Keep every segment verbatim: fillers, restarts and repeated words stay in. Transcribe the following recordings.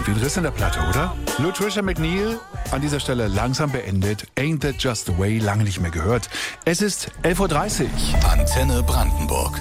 Irgendwie ein Riss in der Platte, oder? Lutricia McNeil, an dieser Stelle langsam beendet. Ain't That Just the Way, lange nicht mehr gehört. Es ist elf Uhr dreißig. Antenne Brandenburg.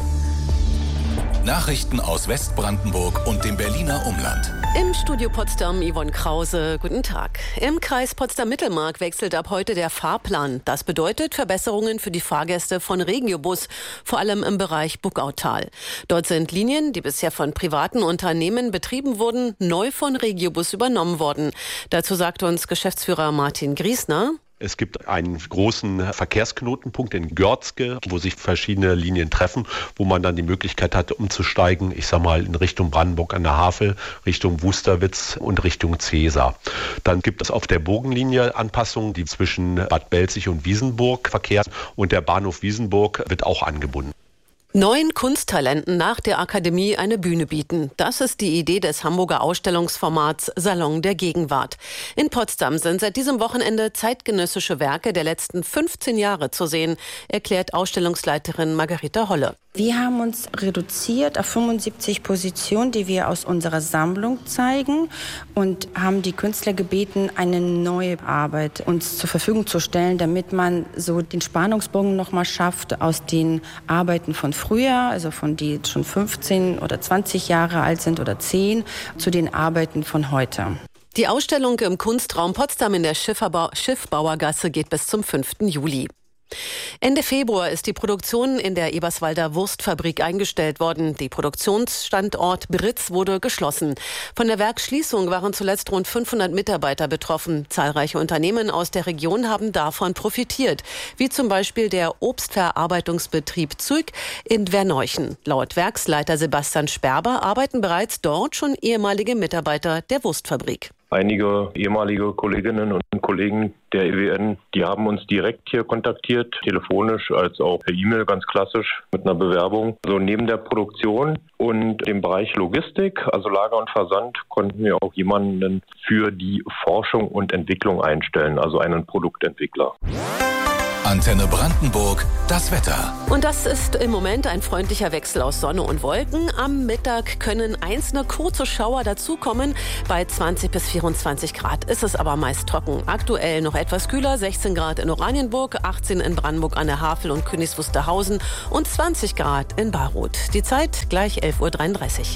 Nachrichten aus Westbrandenburg und dem Berliner Umland. Im Studio Potsdam Yvonne Krause, guten Tag. Im Kreis Potsdam-Mittelmark wechselt ab heute der Fahrplan. Das bedeutet Verbesserungen für die Fahrgäste von Regiobus, vor allem im Bereich Buckautal. Dort sind Linien, die bisher von privaten Unternehmen betrieben wurden, neu von Regiobus übernommen worden. Dazu sagt uns Geschäftsführer Martin Griesner: Es gibt einen großen Verkehrsknotenpunkt in Görzke, wo sich verschiedene Linien treffen, wo man dann die Möglichkeit hatte, umzusteigen, ich sag mal, in Richtung Brandenburg an der Havel, Richtung Wusterwitz und Richtung Cäsar. Dann gibt es auf der Bogenlinie Anpassungen, die zwischen Bad Belzig und Wiesenburg verkehren, und der Bahnhof Wiesenburg wird auch angebunden. Neuen Kunsttalenten nach der Akademie eine Bühne bieten. Das ist die Idee des Hamburger Ausstellungsformats Salon der Gegenwart. In Potsdam sind seit diesem Wochenende zeitgenössische Werke der letzten fünfzehn Jahre zu sehen, erklärt Ausstellungsleiterin Margareta Holle. Wir haben uns reduziert auf fünfundsiebzig Positionen, die wir aus unserer Sammlung zeigen, und haben die Künstler gebeten, eine neue Arbeit uns zur Verfügung zu stellen, damit man so den Spannungsbogen noch mal schafft aus den Arbeiten von früher, also von die schon fünfzehn oder zwanzig Jahre alt sind oder zehn, zu den Arbeiten von heute. Die Ausstellung im Kunstraum Potsdam in der Schiffbau- Schiffbauergasse geht bis zum fünften Juli. Ende Februar ist die Produktion in der Eberswalder Wurstfabrik eingestellt worden. Der Produktionsstandort Britz wurde geschlossen. Von der Werksschließung waren zuletzt rund fünfhundert Mitarbeiter betroffen. Zahlreiche Unternehmen aus der Region haben davon profitiert, wie zum Beispiel der Obstverarbeitungsbetrieb Züg in Verneuchen. Laut Werksleiter Sebastian Sperber arbeiten bereits dort schon ehemalige Mitarbeiter der Wurstfabrik. Einige ehemalige Kolleginnen und Kollegen der E W N, die haben uns direkt hier kontaktiert, telefonisch als auch per E-Mail, ganz klassisch, mit einer Bewerbung. So neben der Produktion und dem Bereich Logistik, also Lager und Versand, konnten wir auch jemanden für die Forschung und Entwicklung einstellen, also einen Produktentwickler. Antenne Brandenburg, das Wetter. Und das ist im Moment ein freundlicher Wechsel aus Sonne und Wolken. Am Mittag können einzelne kurze Schauer dazukommen. Bei zwanzig bis vierundzwanzig Grad ist es aber meist trocken. Aktuell noch etwas kühler, sechzehn Grad in Oranienburg, achtzehn in Brandenburg an der Havel und Königs Wusterhausen und zwanzig Grad in Bayreuth. Die Zeit gleich elf Uhr dreiunddreißig.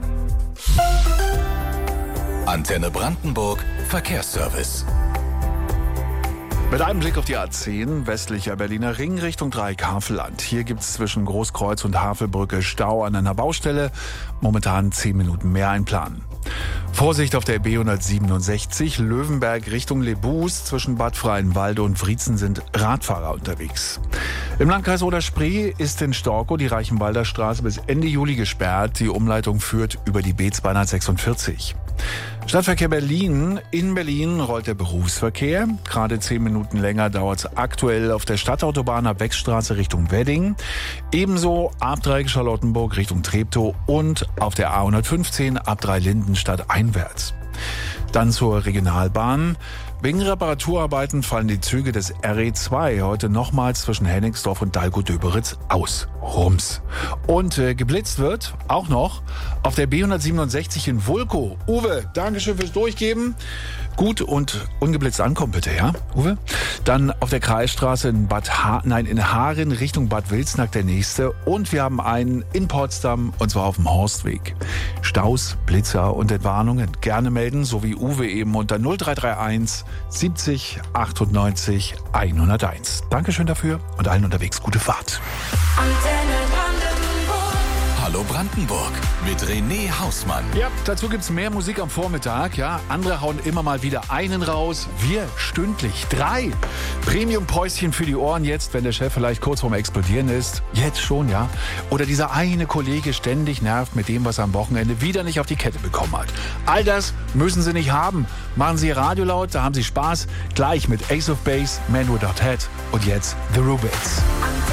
Antenne Brandenburg, Verkehrsservice. Mit einem Blick auf die A zehn, westlicher Berliner Ring Richtung Dreieck-Havelland. Hier gibt es zwischen Großkreuz und Havelbrücke Stau an einer Baustelle. Momentan zehn Minuten mehr einplanen. Vorsicht auf der B hundertsiebenundsechzig, Löwenberg Richtung Lebus. Zwischen Bad Freienwalde und Wriezen sind Radfahrer unterwegs. Im Landkreis Oder-Spree ist in Storkow die Reichenwalder Straße bis Ende Juli gesperrt. Die Umleitung führt über die B zweihundertsechsundvierzig. Stadtverkehr Berlin. In Berlin rollt der Berufsverkehr. Gerade zehn Minuten länger dauert es aktuell auf der Stadtautobahn ab Wechstraße Richtung Wedding. Ebenso ab Dreieck Charlottenburg Richtung Treptow und auf der A hundertfünfzehn ab Dreilindenstadt einwärts. Dann zur Regionalbahn. Wegen Reparaturarbeiten fallen die Züge des R E zwei heute nochmals zwischen Hennigsdorf und Dahlkow-Döberitz aus. Rums. Und äh, geblitzt wird auch noch auf der B hundertsiebenundsechzig in Vulkow. Uwe, Dankeschön fürs Durchgeben. Gut und ungeblitzt ankommen bitte, ja, Uwe? Dann auf der Kreisstraße in Bad ha- nein, in Haaren Richtung Bad Wilsnack der nächste. Und wir haben einen in Potsdam, und zwar auf dem Horstweg. Staus, Blitzer und Entwarnungen gerne melden, so wie Uwe eben unter null drei drei eins siebzig achtundneunzig hunderteins. Dankeschön dafür und allen unterwegs gute Fahrt. Hallo Brandenburg mit René Hausmann. Ja, dazu gibt's mehr Musik am Vormittag. Ja, andere hauen immer mal wieder einen raus. Wir stündlich drei. Premium-Päuschen für die Ohren jetzt, wenn der Chef vielleicht kurz vorm Explodieren ist. Jetzt schon, ja. Oder dieser eine Kollege ständig nervt mit dem, was er am Wochenende wieder nicht auf die Kette bekommen hat. All das müssen Sie nicht haben. Machen Sie Ihr Radio laut, da haben Sie Spaß. Gleich mit Ace of Base, Man Without Head und jetzt The Rubits.